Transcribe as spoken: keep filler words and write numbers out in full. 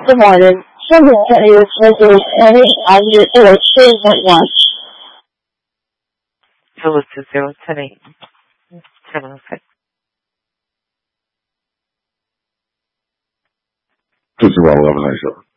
Good morning. Something that you said is any on your illustrated one. Phyllis to zero ten eight seven six. This is Rob eleven ninety-seven.